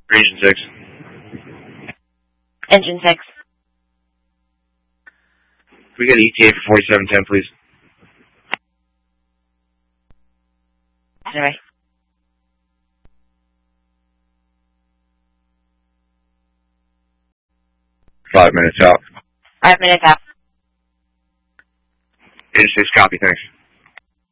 Region 6. Engine 6. Can we get an ETA for 4710, please? Sorry. Five minutes out. 5 minutes out. Engine 6, copy, thanks.